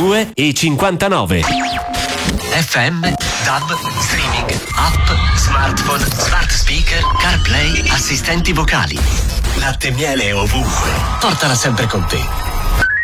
92,59. FM, DAB, streaming, app, smartphone, smart speaker, CarPlay, assistenti vocali. Latte e miele ovunque. Portala sempre con te.